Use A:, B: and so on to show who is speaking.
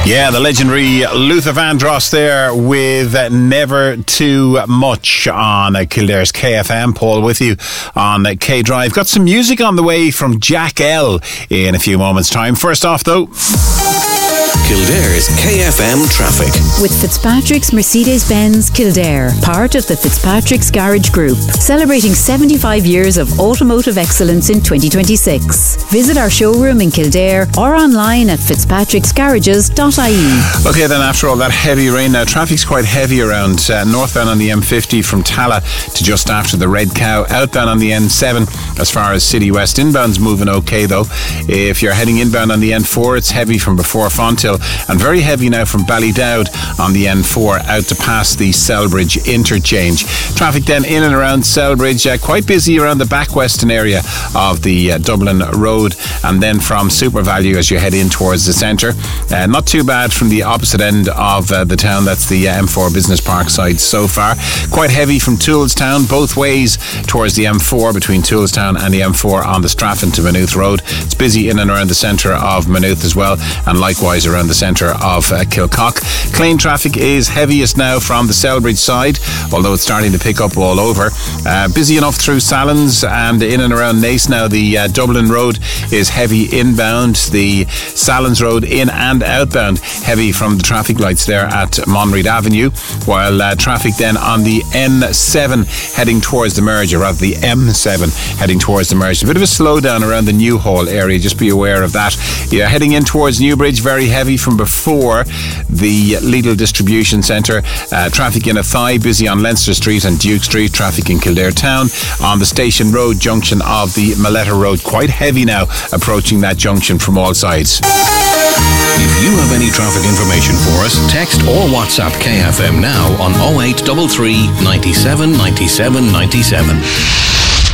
A: Yeah, the legendary Luther Vandross there with Never Too Much on Kildare's KFM. Paul with you on K Drive. Got some music on the way from Jack L in a few moments' time. First off, though,
B: Kildare's KFM traffic.
C: With Fitzpatrick's Mercedes-Benz Kildare, part of the Fitzpatrick's Garage Group, celebrating 75 years of automotive excellence in 2026. Visit our showroom in Kildare or online at fitzpatricksgarages.ie.
A: Okay, then after all that heavy rain, now traffic's quite heavy around northbound on the M50 from Tala to just after the Red Cow, outbound on the N7 as far as City West. Inbound's moving okay though. If you're heading inbound on the N4, it's heavy from before Fonthill and very heavy now from Ballydowd on the N4 out to past the Selbridge interchange. Traffic then in and around Selbridge, quite busy around the Backweston area of the Dublin Road, and then from SuperValu as you head in towards the centre. Not too bad from the opposite end of the town, that's the M4 Business Park side so far. Quite heavy from Toolstown both ways towards the M4 between Toolstown and the M4 on the Straffin to Maynooth Road. It's busy in and around the centre of Maynooth as well, and likewise around the centre of Kilcock. Clane traffic is heaviest now from the Selbridge side, although it's starting to pick up all over. Busy enough through Sallins and in and around Nace now. The Dublin Road is heavy inbound. The Sallins Road in and outbound heavy from the traffic lights there at Monreid Avenue, while traffic then on the N7 heading towards the merge, or rather the M7 heading towards the merge. A bit of a slowdown around the Newhall area, just be aware of that. Yeah, heading in towards Newbridge, very heavy from before the Lidl distribution centre. Traffic in Athy, busy on Leinster Street and Duke Street. Traffic in Kildare Town on the Station Road junction of the Maletta Road, quite heavy now approaching that junction from all sides.
B: If you have any traffic information for us, text or WhatsApp KFM now on 0833 97 97 97.